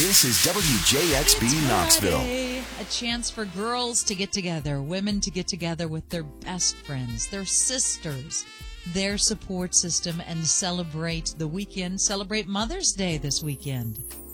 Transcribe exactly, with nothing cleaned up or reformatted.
This is W J X B It's Knoxville. Friday. A chance for girls to get together, women to get together with their best friends, their sisters, their support system, and celebrate the weekend, celebrate Mother's Day this weekend.